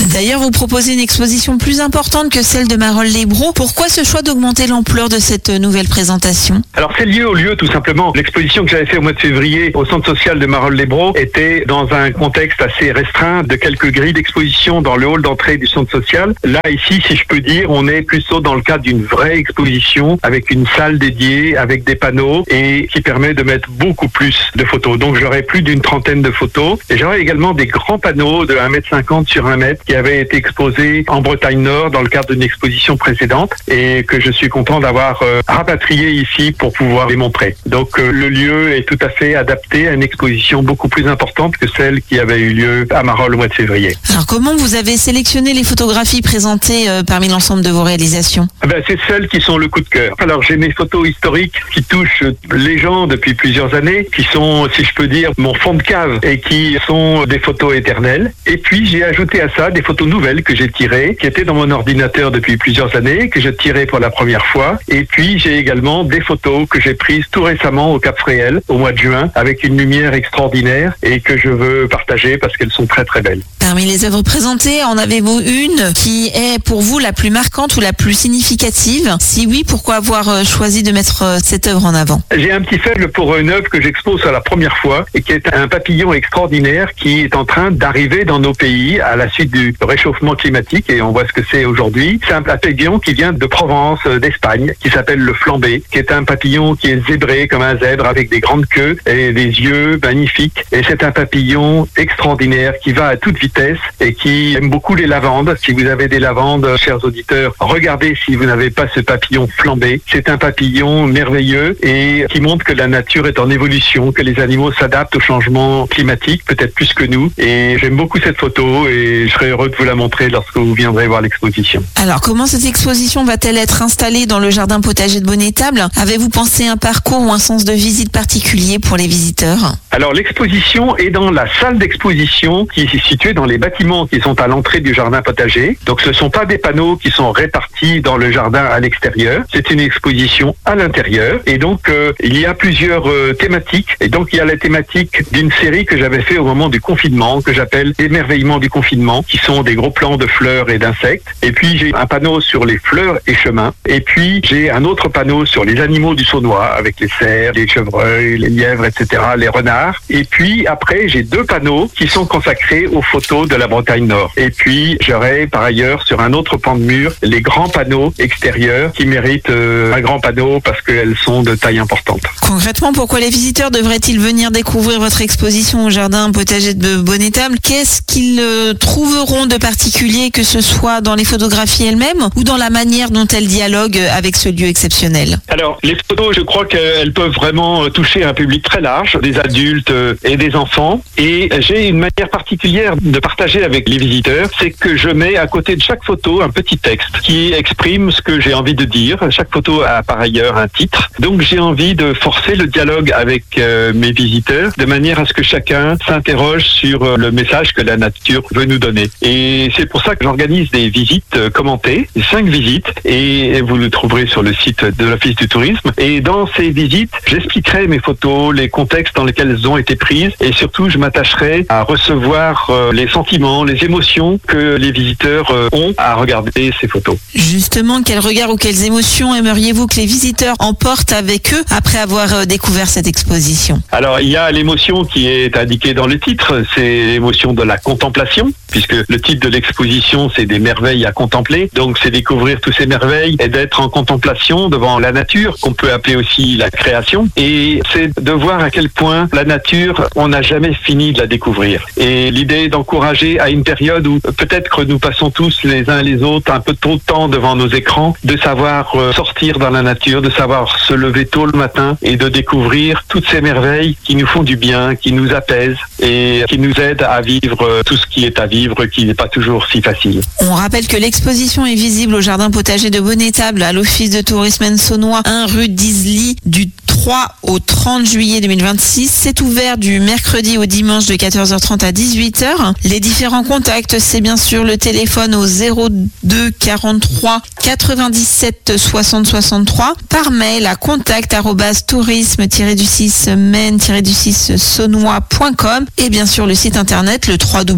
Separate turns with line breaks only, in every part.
D'ailleurs, vous proposez une exposition plus importante que celle de Marolles-les-Braud. Pourquoi ce choix d'augmenter l'ampleur de cette nouvelle présentation?
Alors c'est lié au lieu tout simplement. L'exposition que j'avais fait au mois de février au centre social de Marolles-les-Braud était dans un contexte assez restreint de quelques grilles d'exposition dans le hall d'entrée du centre social. Là, ici, si je peux dire, on est plutôt dans le cadre d'une vraie exposition avec une salle dédiée, avec des panneaux et qui permet de mettre beaucoup plus de photos. Donc j'aurai plus d'une trentaine de photos et j'aurai également des grands panneaux de 1,50 m sur 1 mètre qui avaient été exposés en Bretagne Nord dans le cadre d'une exposition précédente et que je suis content d'avoir rapatrié ici pour pouvoir les montrer. Donc le lieu est tout à fait adapté à une exposition beaucoup plus importante que celle qui avait eu lieu à Marolles au mois de février.
Alors comment vous avez sélectionné les photographies présentées parmi l'ensemble de vos réalisations?
C'est celles qui sont le coup de cœur. Alors j'ai mes photos historiques qui touchent les gens depuis plusieurs années, qui sont, si je peux dire, mon fond de cave et qui sont des photos éternelles. Et puis j'ai ajouté à ça des photos nouvelles que j'ai tirées, qui étaient dans mon ordinateur depuis plusieurs années, que je tirais pour la première fois. Et puis j'ai également des photos que j'ai prises tout récemment au Cap Fréhel, au mois de juin, avec une lumière extraordinaire et que je veux partager parce qu'elles sont très très belles.
Parmi les œuvres présentées, en avez-vous une qui est pour vous la plus marquante ou la plus significative? Si oui, pourquoi avoir choisi de mettre cette œuvre en avant?
J'ai un petit faible pour une œuvre que j'expose à la première fois et qui est un papillon extraordinaire qui est en train d'arriver dans nos pays à la suite du réchauffement climatique et on voit ce que c'est aujourd'hui. C'est un papillon qui vient de Provence, d'Espagne, qui s'appelle le flambé, qui est un papillon qui est zébré comme un zèbre avec des grandes queues et des yeux magnifiques. Et c'est un papillon extraordinaire qui va à toute vitesse et qui aime beaucoup les lavandes. Si vous avez des lavandes, chers auditeurs, regardez si vous n'avez pas ce papillon flambé. C'est un papillon merveilleux et qui montre que la nature est en évolution, que les animaux s'adaptent au changement climatique, peut-être plus que nous. Et j'aime beaucoup cette photo et je serai heureux de vous la montrer lorsque vous viendrez voir l'exposition.
Alors, comment cette exposition va-t-elle être installée dans le jardin potager de Bonnétable? Avez-vous pensé un parcours ou un sens de visite particulier pour les visiteurs?
Alors, l'exposition est dans la salle d'exposition qui est située dans les bâtiments qui sont à l'entrée du jardin potager. Donc, ce ne sont pas des panneaux qui sont répartis dans le jardin à l'extérieur. C'est une exposition à l'intérieur. Et donc, il y a plusieurs thématiques. Et donc, il y a la thématique d'une série que j'avais fait au moment du confinement, que j'appelle Émerveillement du confinement, qui sont des gros plans de fleurs et d'insectes. Et puis, j'ai un panneau sur les fleurs et chemins. Et puis, j'ai un autre panneau sur les animaux du Saunois, avec les cerfs, les chevreuils, les lièvres, etc., les renards. Et puis, après, j'ai 2 panneaux qui sont consacrés aux photos de la Bretagne Nord. Et puis, j'aurai par ailleurs, sur un autre pan de mur, les grands panneaux extérieurs qui méritent un grand panneau parce qu'elles sont de taille importante.
Concrètement, pourquoi les visiteurs devraient-ils venir découvrir votre exposition au jardin potager de Bonnétable? Qu'est-ce qu'ils trouveront de particulier, que ce soit dans les photographies elles-mêmes ou dans la manière dont elles dialoguent avec ce lieu exceptionnel?
Alors, les photos, je crois qu'elles peuvent vraiment toucher un public très large, des adultes et des enfants. Et j'ai une manière particulière de partager avec les visiteurs, c'est que je mets à côté de chaque photo un petit texte qui exprime ce que j'ai envie de dire. Chaque photo a par ailleurs un titre. Donc, j'ai envie de forcer le dialogue avec mes visiteurs de manière à ce que chacun s'interroge sur le message que la nature veut nous donner. Et c'est pour ça que j'organise des visites commentées, 5 visites, et vous le trouverez sur le site de l'Office du tourisme. Et dans ces visites, j'expliquerai mes photos, les contextes dans lesquels elles ont été prises, et surtout, je m'attacherai à recevoir les sentiments, les émotions que les visiteurs ont à regarder ces photos.
Justement, quel regard ou quelles émotions aimeriez-vous que les visiteurs emportent avec eux après avoir découvert cette exposition?
Alors, il y a l'émotion qui est indiquée dans le titre, c'est l'émotion de la contemplation, puisque le titre de l'exposition, c'est des merveilles à contempler. Donc, c'est découvrir toutes ces merveilles et d'être en contemplation devant la nature, qu'on peut appeler aussi la création. Et c'est de voir à quel point la nature, on n'a jamais fini de la découvrir. Et l'idée est d'encourager à une période où peut-être que nous passons tous les uns les autres un peu trop de temps devant nos écrans, de savoir sortir dans la nature, de savoir se lever tôt le matin et de découvrir toutes ces merveilles qui nous font du bien, qui nous apaisent et qui nous aident à vivre tout ce qui est à vivre, qui n'est pas toujours si facile.
On rappelle que l'exposition est visible au jardin potager de Bonnétable, à l'Office de tourisme Saunois, 1 rue d'Isly, du 3 3 au 30 juillet 2026. C'est ouvert du mercredi au dimanche de 14h30 à 18h. Les différents contacts, c'est bien sûr le téléphone au 02 43 97 60 63, par mail à contact@tourisme-du6men-saunois.com et bien sûr le site internet le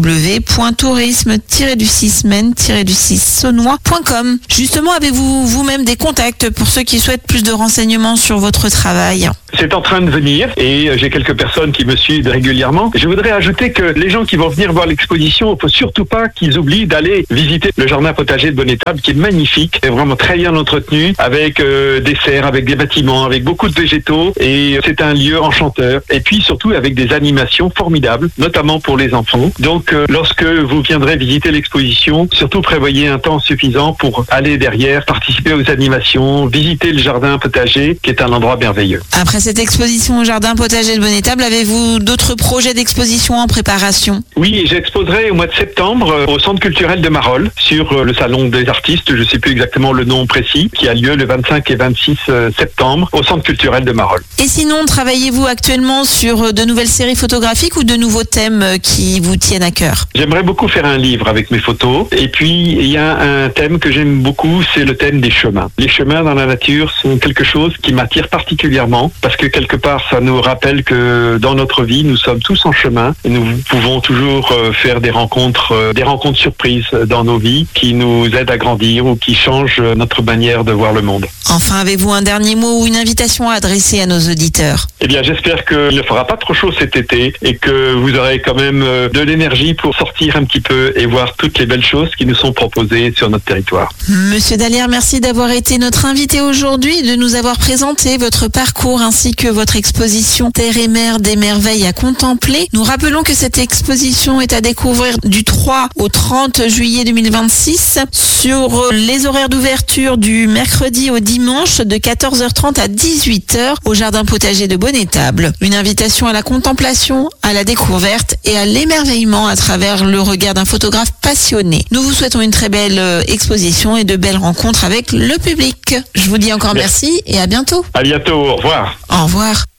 www.tourisme-du6men-saunois.com. Justement, avez-vous vous-même des contacts pour ceux qui souhaitent plus de renseignements sur votre travail?
C'est en train de venir et j'ai quelques personnes qui me suivent régulièrement. Je voudrais ajouter que les gens qui vont venir voir l'exposition, il ne faut surtout pas qu'ils oublient d'aller visiter le jardin potager de Bonne-Étable qui est magnifique, est vraiment très bien entretenu avec des serres, avec des bâtiments, avec beaucoup de végétaux et c'est un lieu enchanteur. Et puis surtout avec des animations formidables, notamment pour les enfants. Donc lorsque vous viendrez visiter l'exposition, surtout prévoyez un temps suffisant pour aller derrière, participer aux animations, visiter le jardin potager qui est un endroit merveilleux.
Après cette exposition au jardin potager de Bonne-Étable, avez-vous d'autres projets d'exposition en préparation?
Oui, j'exposerai au mois de septembre au Centre culturel de Marolles sur le salon des artistes, je ne sais plus exactement le nom précis, qui a lieu le 25 et 26 septembre au Centre culturel de Marolles.
Et sinon, travaillez-vous actuellement sur de nouvelles séries photographiques ou de nouveaux thèmes qui vous tiennent à cœur?
J'aimerais beaucoup faire un livre avec mes photos. Et puis, il y a un thème que j'aime beaucoup, c'est le thème des chemins. Les chemins dans la nature sont quelque chose qui m'attire particulièrement parce que quelque part, ça nous rappelle que dans notre vie, nous sommes tous en chemin et nous pouvons toujours faire des rencontres surprises dans nos vies qui nous aident à grandir ou qui changent notre manière de voir le monde.
Enfin, avez-vous un dernier mot ou une invitation à adresser à nos auditeurs?
Eh bien, j'espère qu'il ne fera pas trop chaud cet été et que vous aurez quand même de l'énergie pour sortir un petit peu et voir toutes les belles choses qui nous sont proposées sur notre territoire.
Monsieur Dallaire, merci d'avoir été notre invité aujourd'hui, de nous avoir présenté votre parcours ainsi que votre exposition Terre et mer des merveilles à contempler. Nous rappelons que cette exposition est à découvrir du 3 au 30 juillet 2026 sur les horaires d'ouverture du mercredi au dimanche de 14h30 à 18h au jardin potager de Bonne-Étable. Une invitation à la contemplation, à la découverte et à l'émerveillement à travers le regard d'un photographe passionné. Nous vous souhaitons une très belle exposition et de belles rencontres avec le public. Je vous dis encore merci et à bientôt.
À bientôt, au revoir.
Au revoir.